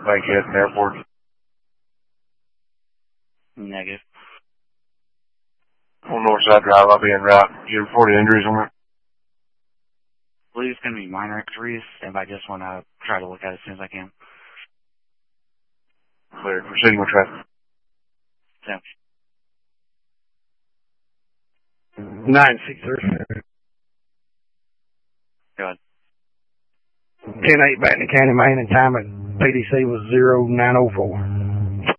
Bankhead and Airport. Negative. On Northside Drive, I'll be en route. You reported injuries on that? I believe it's going to be minor injuries, and I just want to try to look at it as soon as I can. Clear. Proceeding with traffic. Yeah. 963. Go ahead. 10-8 back in the county main, and time at PDC was 0904.